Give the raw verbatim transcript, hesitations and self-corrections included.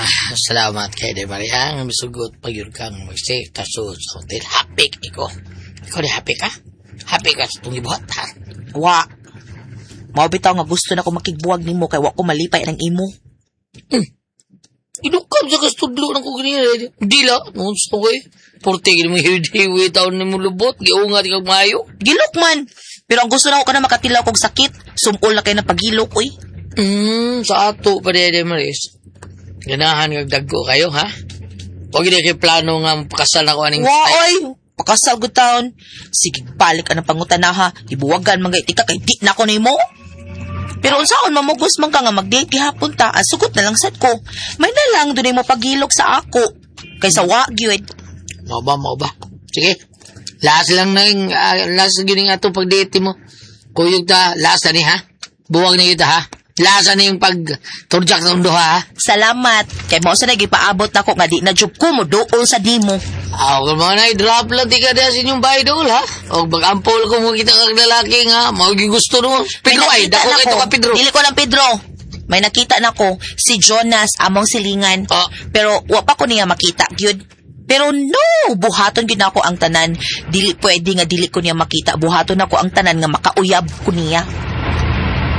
salamat kay De Maria. Ang misugot pag yun kang mag-stay tasod sa hotel. Happy iko. Ikaw di happy ka? Happy ka sa itong ibuhat, ha? Wa. Mao bitaw nga gusto na ko makigbuwag nimo kay wa ko malipay ng imo. Hmm. Inukam sa kastudlo ng kuginira. Dila, nonsto ko eh. Porte, gini mo hiwi taon ni mo lubot. Giungat ikaw mayo. Gilok man. Pero ang gusto na ko ka na makatilaw kong sakit. Sumul na kayo ng pagilok, uy. Hmm, sa ato pa de Maris. Ganahan kag dagko kayo, ha? Huwag hindi kayo plano nga pakasal na ko aning wa, oy. Pakasal ko taon. Sige, balik ka ng pangutanaha. Ibuwagan mga itika kay di na ko na mo. Pero unsaon mamugos man ka nga mag-date gihapon ta, ang sugot na lang sad ko. May na lang dunay mo pagilok sa ako. Kaysa wa gyud. Mao ba, mao ba? Sige. Last lang nang uh, last gyud nga ato pag-date mo. Kuyog ta, last ni ha. Buwag na kita ha. Last na yung pag turjak sa undo ha. Salamat. Kay mo sa nagipaabot nako nga di na job ko mo dool sa dimo. Aw, kung mga na-drop lang di ka na sa inyong bahay dool ha. O mag-ampol ko mo kita kag lalaki nga. Mawagi gusto no. Pedro ay, dako ka ito ka Pedro. Dili ko lang Pedro. May nakita na ko si Jonas among silingan. Oh. Pero wa pa ko niya makita gyud. Pero no, buhaton gyud ako ang tanan. Dili pwede nga dili ko niya makita. Buhaton ako ang tanan nga makauyab ko niya.